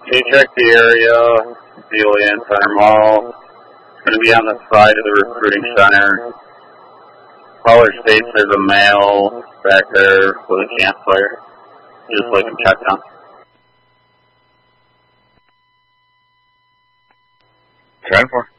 Can you check the area, the Olean Center Mall? It's going to be on the side of the recruiting center. Caller states there's a male back there with a campfire. Just like him checked on. 10-4.